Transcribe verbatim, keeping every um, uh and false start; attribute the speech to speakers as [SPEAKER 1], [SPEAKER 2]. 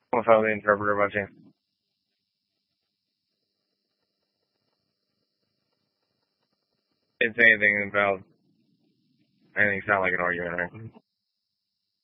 [SPEAKER 1] What's up, the interpreter by chance? Didn't say anything about anything sound like an argument, right?